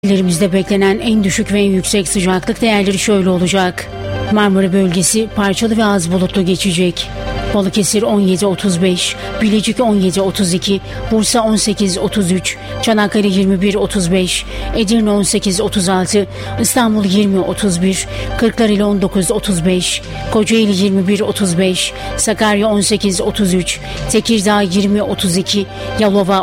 İlerimizde beklenen en düşük ve en yüksek sıcaklık değerleri şöyle olacak. Marmara bölgesi parçalı ve az bulutlu geçecek. Balıkesir 17-35, Bilecik 17-32, Bursa 18-33, Çanakkale 21-35, Edirne 18-36, İstanbul 20-31, Kırklareli 19-35, Kocaeli 21-35, Sakarya 18-33, Tekirdağ 20-32, Yalova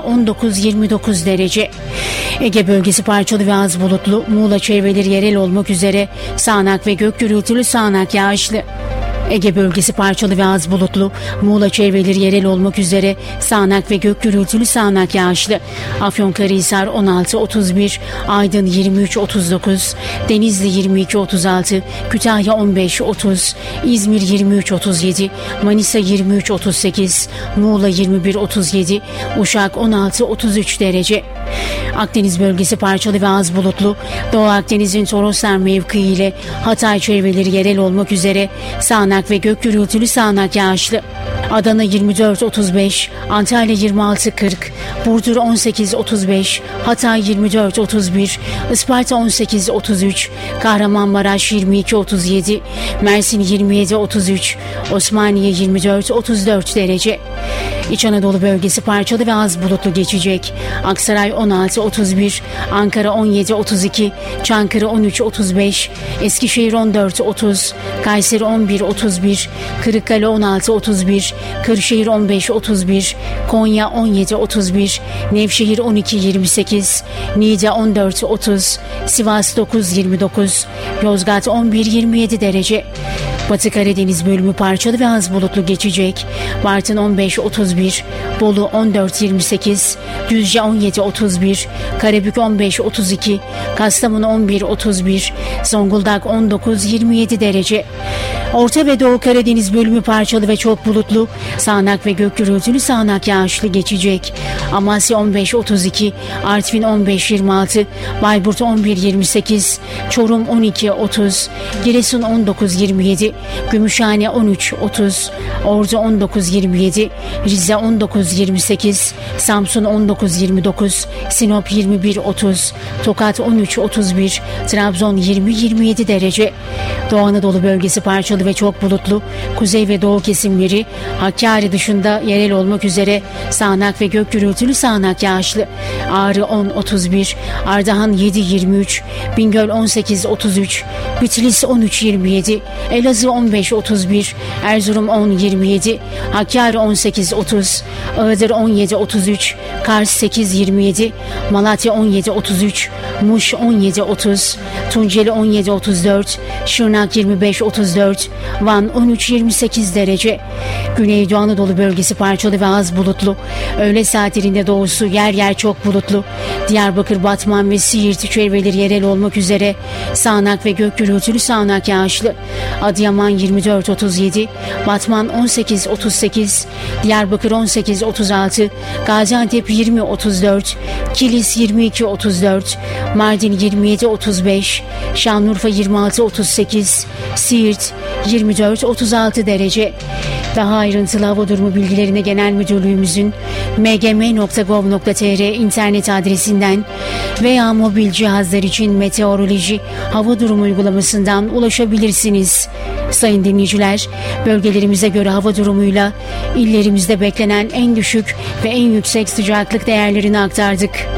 19-29 derece. Ege bölgesi parçalı ve az bulutlu, Muğla çevreleri yerel olmak üzere sağanak ve gök gürültülü sağanak yağışlı. Ege bölgesi parçalı ve az bulutlu, Muğla çevreleri yerel olmak üzere sağanak ve gök gürültülü sağanak yağışlı. Afyonkarahisar 16-31, Aydın 23-39, Denizli 22-36, Kütahya 15-30, İzmir 23-37, Manisa 23-38, Muğla 21-37, Uşak 16-33 derece. Akdeniz bölgesi parçalı ve az bulutlu, Doğu Akdeniz'in Toroslar mevkii ile Hatay çevreleri yerel olmak üzere sağanak ve gök gürültülü sağanak yağışlı. Adana 24-35, Antalya 26-40, Burdur 18-35, Hatay 24-31, Isparta 18-33, Kahramanmaraş 22-37, Mersin 27-33, Osmaniye 24-34 derece. İç Anadolu bölgesi parçalı ve az bulutlu geçecek. Aksaray 16-31, Ankara 17-32, Çankırı 13-35, Eskişehir 14-30, Kayseri 11-31, Kırıkkale 16-31, Kırşehir 15-31, Konya 17-31, Nevşehir 12-28, Niğde 14-30, Sivas 9-29, Yozgat 11-27 derece. Batı Karadeniz bölümü parçalı ve az bulutlu geçecek. Bartın 15-31, Bolu 14-28, Düzce 17-31, Karabük 15-32, Kastamonu 11-31, Zonguldak 19-27 derece. Orta ve Doğu Karadeniz bölümü parçalı ve çok bulutlu, sağanak ve gök gürültülü sağanak yağışlı geçecek. Amasya 15-32, Artvin 15-26, Bayburt 11-28, Çorum 12-30, Giresun 19-27, Gümüşhane 13-30, Ordu 19-27, Rize 19-28, Samsun 19-29, Sinop 21-30, Tokat 13-31, Trabzon 20-27 derece. Doğu Anadolu bölgesi parçalı ve çok bulutlu, kuzey ve doğu kesimleri Hakkari dışında yerel olmak üzere sağanak ve gök gürültülü sağanak yağışlı. Ağrı 10-31, Ardahan 7-23, Bingöl 18-33, Bitlis 13-27, Elazığ 15-31, Erzurum 10-27, Hakkari 18-30, Iğdır 17-33, Kars 8-27, Malatya 17-33, Muş 17-30, Tunceli 17-34, Şırnak 25-34, Van 13-28 derece. Güneydoğu Anadolu bölgesi parçalı ve az bulutlu. Öğle saatlerinde doğusu yer yer çok bulutlu. Diyarbakır, Batman ve Siirt çevreleri yerel olmak üzere sağanak ve gök gürültülü sağanak yağışlı. Adıyaman 24-37, Batman 18-38, Diyarbakır 18-36, Gaziantep 20-34, Kilis 22-34, Mardin 27-35, Şanlıurfa 26-38, Siirt 24-36 derece. Daha ayrıntılı hava durumu bilgilerine Genel Müdürlüğümüzün mgm.gov.tr internet adresinden veya mobil cihazlar için meteoroloji hava durumu uygulamasından ulaşabilirsiniz. Sayın dinleyiciler, bölgelerimize göre hava durumuyla illerimizde beklenen en düşük ve en yüksek sıcaklık değerlerini aktardık.